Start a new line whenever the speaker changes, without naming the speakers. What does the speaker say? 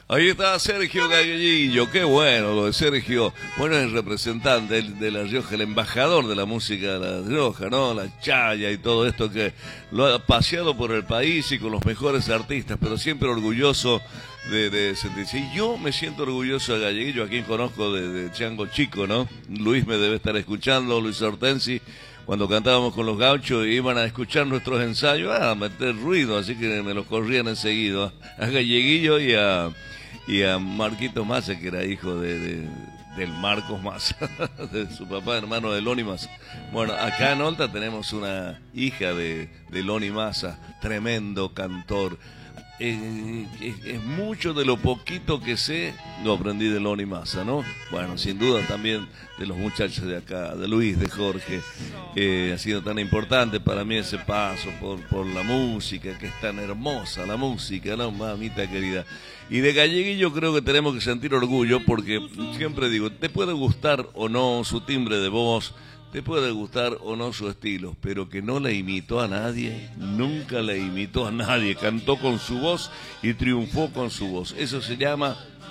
Ahí está Sergio Galleguillo, qué bueno lo de Sergio. Bueno, es el representante de La Rioja, el embajador de la música de La Rioja, ¿no? La chaya y todo esto que lo ha paseado por el país y con los mejores artistas, pero siempre orgulloso de sentirse. Y yo me siento orgulloso de Galleguillo, a quien conozco de Chango Chico, ¿no? Luis me debe estar escuchando, Luis Hortensi. Cuando cantábamos con los gauchos iban a escuchar nuestros ensayos, a meter ruido, así que me los corrían enseguida. A Galleguillo y a Marquito Massa, que era hijo del Marcos Massa, de su papá, hermano de Loni Massa. Bueno, acá en Olta tenemos una hija de Loni Massa, tremendo cantor. Es mucho de lo poquito que sé, lo aprendí de Loni Massa, ¿no? Bueno, sin duda también de los muchachos de acá, de Luis, de Jorge. Ha sido tan importante para mí ese paso por la música, que es tan hermosa la música, ¿no? Mamita querida. Y de Galleguillo creo que tenemos que sentir orgullo, porque siempre digo, te puede gustar o no su timbre de voz, te puede gustar o no su estilo, pero que no le imitó a nadie, nunca le imitó a nadie, cantó con su voz y triunfó con su voz. Eso se llama